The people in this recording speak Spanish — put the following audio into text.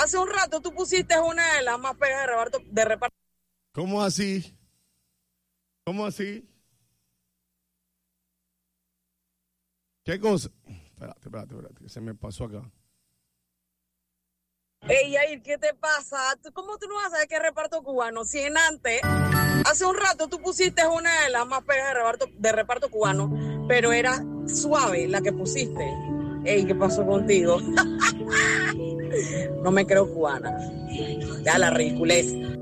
Hace un rato tú pusiste una de las más pegas de reparto. ¿Cómo así? ¿Cómo así? ¿Qué cosa? Espérate, que se me pasó acá. Ey, Yair, ¿qué te pasa? ¿Cómo tú no vas a saber qué es reparto cubano? Si en antes, hace un rato tú pusiste una de las más pegas de reparto cubano, pero era suave la que pusiste. Ey, ¿qué pasó contigo? No me creo cubana. Ya la ridiculez.